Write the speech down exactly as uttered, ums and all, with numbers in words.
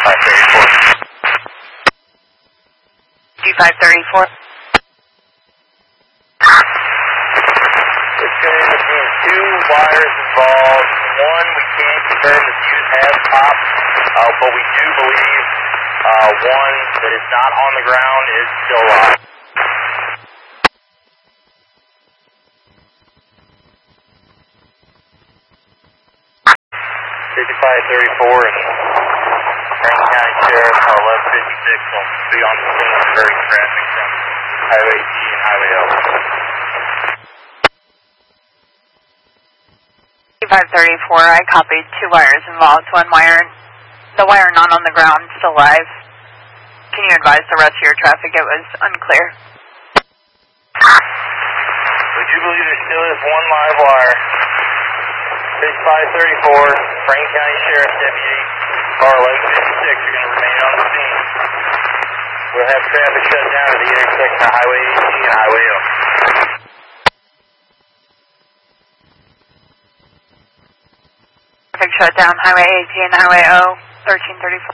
five thirty-four. G five thirty-four. It's going to end up being two wires involved. One, we can confirm the fuse has popped, uh, but we do believe uh, one that is not on the ground is still live. fifty-five thirty-four and Franklin County Sheriff eleven fifty-six will be on the scene diverting traffic from Highway G and Highway O. five thirty-four, I copied two wires involved, one wire, the wire not on the ground, still live. Can you advise the rest of your traffic? It was unclear. We do believe there still is one live wire. fifty-five thirty-four, Franklin County Sheriff Deputy car eleven fifty-six are going to remain on the scene. We'll have traffic shut down at the intersection of Highway A G and Highway O. Traffic shut down, Highway A G and Highway O, thirteen thirty-four.